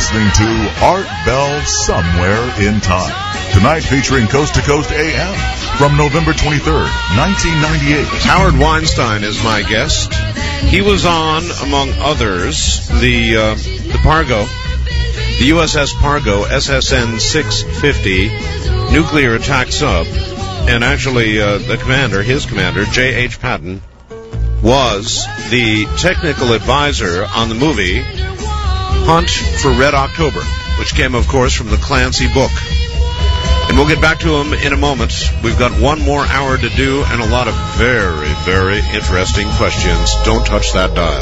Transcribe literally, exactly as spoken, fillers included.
listening to Art Bell Somewhere in Time. Tonight featuring Coast to Coast A M from November twenty-third, nineteen ninety-eight. Howard Weinstein is my guest. He was on, among others, the uh, the Pargo, the U S S Pargo, S S N six fifty, nuclear attack sub. And actually, uh, the commander, his commander, J H Patton, was the technical advisor on the movie Hunt for Red October, which came, of course, from the Clancy book. And we'll get back to him in a moment. We've got one more hour to do and a lot of very, very interesting questions. Don't touch that dial.